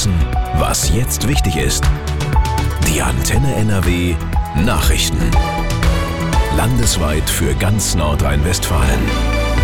wissen, was jetzt wichtig ist. Die Antenne NRW Nachrichten. Landesweit für ganz Nordrhein-Westfalen.